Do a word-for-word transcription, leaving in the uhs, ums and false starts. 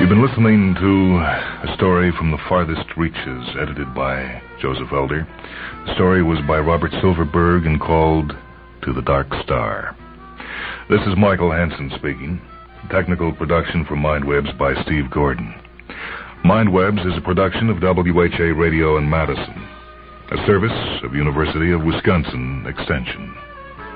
You've been listening to a story from the Farthest Reaches, edited by Joseph Elder. The story was by Robert Silverberg and called To the Dark Star. This is Michael Hansen speaking. Technical production for Mindwebs by Steve Gordon. Mindwebs is a production of W H A Radio in Madison, a service of University of Wisconsin Extension.